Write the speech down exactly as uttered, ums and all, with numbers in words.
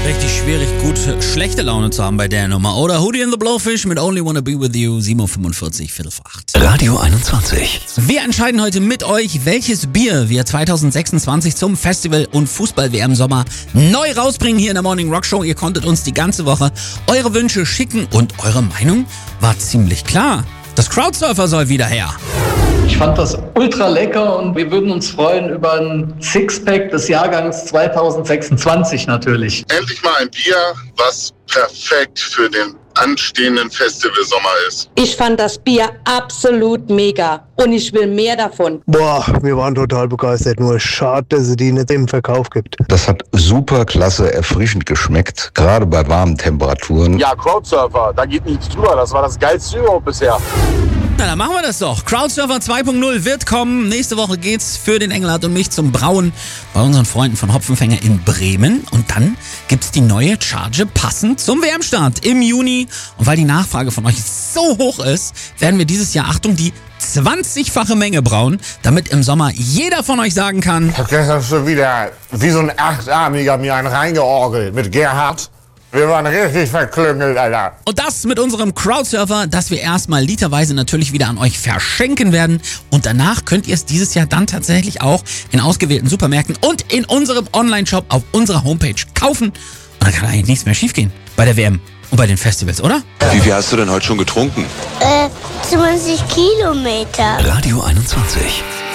Richtig schwierig, gut schlechte Laune zu haben bei der Nummer. Oder Hootie and the Blowfish mit Only Wanna Be With You, sieben Uhr fünfundvierzig, Viertel vor acht. Radio einundzwanzig. Wir entscheiden heute mit euch, welches Bier wir zwanzig sechsundzwanzig zum Festival- und Fußball-W M Sommer neu rausbringen hier in der Morning Rock Show. Ihr konntet uns die ganze Woche eure Wünsche schicken und eure Meinung war ziemlich klar. Das Crowdsurfer soll wieder her. Ich fand das ultra lecker und wir würden uns freuen über ein Sixpack des Jahrgangs zwanzig sechsundzwanzig natürlich. Endlich mal ein Bier, was perfekt für den anstehenden Festivalsommer ist. Ich fand das Bier absolut mega und ich will mehr davon. Boah, wir waren total begeistert, nur schade, dass es die nicht im Verkauf gibt. Das hat super klasse, erfrischend geschmeckt, gerade bei warmen Temperaturen. Ja, Crowdsurfer, da geht nichts drüber, das war das geilste überhaupt bisher. Na, dann machen wir das doch. Crowdsurfer zwei Punkt null wird kommen. Nächste Woche geht's für den Engelhardt und mich zum Brauen bei unseren Freunden von Hopfenfänger in Bremen. Und dann gibt's die neue Charge passend zum W M-Start im Juni. Und weil die Nachfrage von euch so hoch ist, werden wir dieses Jahr, Achtung, die zwanzigfache Menge brauen, damit im Sommer jeder von euch sagen kann: Ich hab gestern schon wieder wie so ein Achtarmiger mir einen reingeorgelt mit Gerhard. Wir waren richtig verklüngelt, Alter. Und das mit unserem Crowdsurfer, das wir erstmal literweise natürlich wieder an euch verschenken werden. Und danach könnt ihr es dieses Jahr dann tatsächlich auch in ausgewählten Supermärkten und in unserem Online-Shop auf unserer Homepage kaufen. Und dann kann eigentlich nichts mehr schiefgehen bei der W M und bei den Festivals, oder? Wie viel hast du denn heute schon getrunken? Äh, zwanzig Kilometer. Radio einundzwanzig.